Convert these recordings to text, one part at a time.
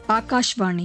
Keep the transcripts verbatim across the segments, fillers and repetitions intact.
ஆகாஷ்வாணி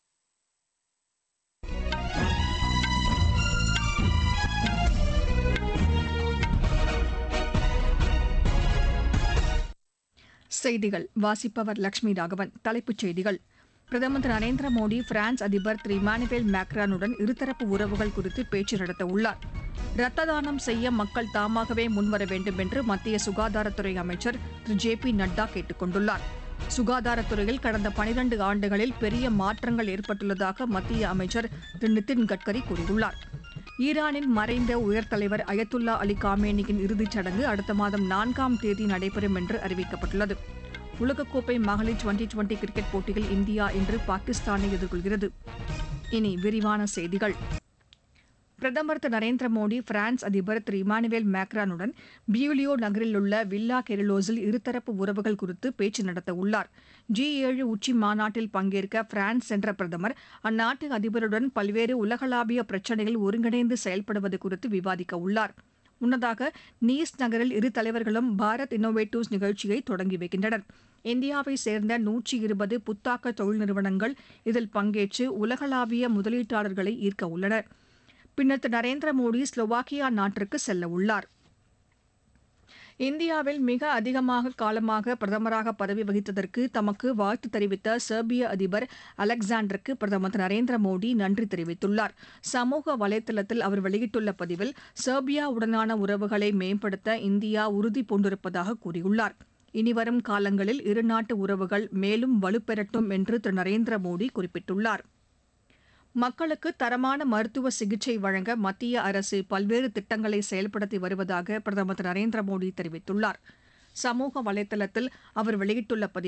செய்திகள் வாசிப்பவர் லட்சுமி ராகவன். தலைப்புச் செய்திகள்: பிரதமர் திரு நரேந்திர மோடி பிரான்ஸ் அதிபர் திரு இமானுவேல் மேக்ரானுடன் இருதரப்பு உறவுகள் குறித்து பேச்சு நடத்தவுள்ளார். ரத்த தானம் செய்ய மக்கள் தாமாகவே முன்வர வேண்டும் என்று மத்திய சுகாதாரத்துறை அமைச்சர் திரு ஜே பி நட்டா கேட்டுக் கொண்டுள்ளார். சுகாதாரத்துறையில் கடந்த பனிரண்டு ஆண்டுகளில் பெரிய மாற்றங்கள் ஏற்பட்டுள்ளதாக மத்திய அமைச்சர் திரு நிதின் கட்கரி கூறியுள்ளார். ஈரானின் மறைந்த உயர்தலைவர் அயத்துல்லா அலி காமேனியின் இறுதிச் சடங்கு அடுத்த மாதம் நான்காம் தேதி நடைபெறும் என்று அறிவிக்கப்பட்டுள்ளது. உலகக்கோப்பை மகளிர் டுவெண்டி டுவெண்டி கிரிக்கெட் போட்டியில் இந்தியா இன்று பாகிஸ்தானை எதிர்கொள்கிறது. இனி விரிவான செய்திகள். பிரதமர் திரு நரேந்திர மோடி பிரான்ஸ் அதிபர் திரு இமானுவேல் மேக்ரானுடன் பியூலியோ நகரில் உள்ள வில்லா கெரிலோஸில் இருதரப்பு உறவுகள் குறித்து பேச்சு நடத்தவுள்ளார். ஜி ஏழு உச்சி மாநாட்டில் பங்கேற்க பிரான்ஸ் சென்ற பிரதமர் அந்நாட்டு அதிபருடன் பல்வேறு உலகளாவிய பிரச்சினைகள் ஒருங்கிணைந்து செயல்படுவது குறித்து விவாதிக்க உள்ளார். முன்னதாக நீஸ் நகரில் இரு தலைவர்களும் பாரத் இன்னோவேட்டிவ்ஸ் நிகழ்ச்சியை தொடங்கி வைக்கின்றனர். இந்தியாவைச் சேர்ந்த நூற்றி இருபது புத்தாக்க தொழில் நிறுவனங்கள் இதில் பங்கேற்று உலகளாவிய முதலீட்டாளர்களை ஈர்க்க உள்ளனர். பின்னர் திரு நரேந்திர மோடி ஸ்லோவாக்கியா நாட்டிற்கு செல்ல உள்ளார். இந்தியாவில் மிக அதிகமாக காலமாக பிரதமராக பதவி வகித்ததற்கு தமக்கு வாழ்த்து தெரிவித்த செர்பிய அதிபர் அலெக்சாண்டருக்கு பிரதமர் திரு நரேந்திர மோடி நன்றி தெரிவித்துள்ளார். சமூக வலைதளத்தில் அவர் வெளியிட்டுள்ள பதிவில் செர்பியாவுடனான உறவுகளை மேம்படுத்த இந்தியா உறுதி பூண்டிருப்பதாக கூறியுள்ளார். இனிவரும் காலங்களில் இருநாட்டு உறவுகள் மேலும் வலுப்பெறட்டும் என்று திரு நரேந்திர மோடி குறிப்பிட்டுள்ளார். மக்களுக்கு தரமான மருத்துவ சிகிச்சை வழங்க மத்திய அரசு பல்வேறு திட்டங்களை செயல்படுத்தி வருவதாக பிரதமர் திரு நரேந்திர மோடி தெரிவித்துள்ளார். சமூக வலைதளத்தில் அவர் வெளியிட்டுள்ள பதிவில்